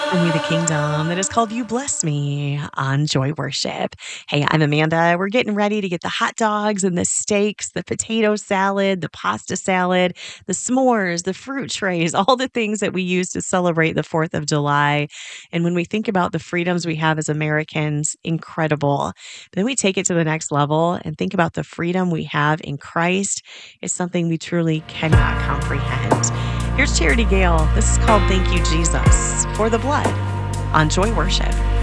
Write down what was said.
Bring me the kingdom that is called You Bless Me on Joy Worship. Hey, I'm Amanda. We're getting ready to get the hot dogs and the steaks, the potato salad, the pasta salad, the s'mores, the fruit trays, all the things that we use to celebrate the 4th of July. And when we think about the freedoms we have as Americans, incredible. But then we take it to the next level and think about the freedom we have in Christ is something we truly cannot comprehend. Here's Charity Gale. This is called Thank You, Jesus, for the blood on Joy Worship.